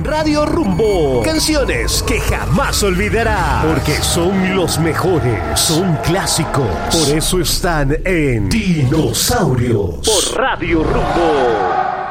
Radio Rumbo. Canciones que jamás olvidarás, porque son los mejores, son clásicos. Por eso están en Dinosaurios por Radio Rumbo.